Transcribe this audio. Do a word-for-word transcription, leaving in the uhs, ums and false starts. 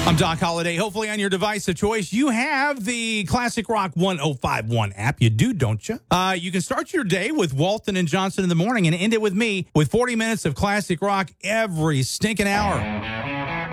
I'm Doc Holliday. Hopefully on your device of choice, you have the Classic Rock one oh five one app. You do, don't you? Uh, you can start your day with Walton and Johnson in the morning and end it with me with forty minutes of classic rock every stinking hour.